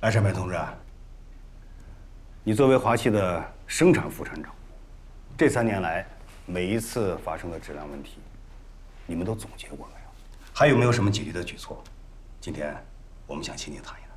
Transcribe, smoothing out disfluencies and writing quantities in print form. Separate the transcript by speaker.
Speaker 1: 艾善培同志，你作为华汽的生产副厂长，这3年来每一次发生的质量问题，你们都总结过没有？还有没有什么解决的举措？今天我们想请你谈一谈。